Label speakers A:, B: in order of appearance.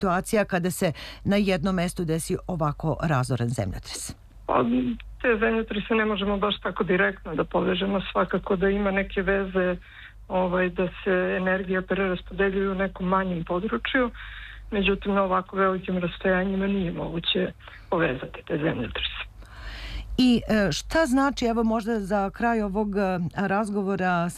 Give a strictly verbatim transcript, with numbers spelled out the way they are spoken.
A: situacija kada se na jednom mestu desi ovako razoran zemljotres?
B: Pa, te zemljotrese ne možemo baš tako direktno da povežemo, svakako da ima neke veze ovaj, da se energija preraspodeljuje u nekom manjem području, međutim na ovako velikim rastojanjima nije moguće povezati te zemljotrese.
A: I šta znači, evo možda za kraj ovog razgovora